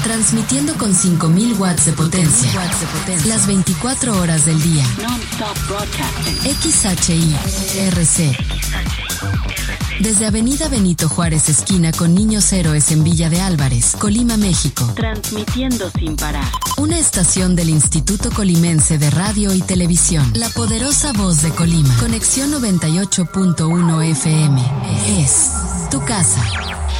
transmitiendo con 5000 watts de potencia, las 24 horas del día. XHI-RC. Desde Avenida Benito Juárez, esquina con Niños Héroes en Villa de Álvarez, Colima, México. Transmitiendo sin parar. Una estación del Instituto Colimense de Radio y Televisión. La poderosa voz de Colima. Conexión 98.1 FM. Es tu casa.